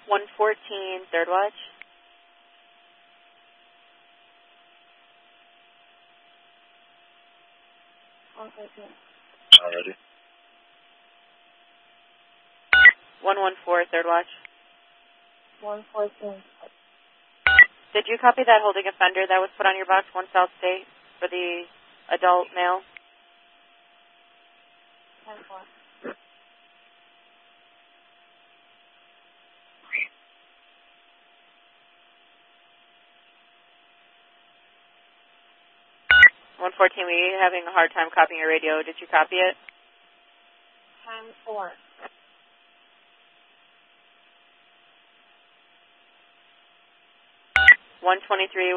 114, third watch. Already. 114, third watch. 114. Did you copy that holding offender that was put on your box, 1 South State, for the adult male? 10-4. One 14, were you having a hard time copying your radio? Did you copy it? 10-4. 123.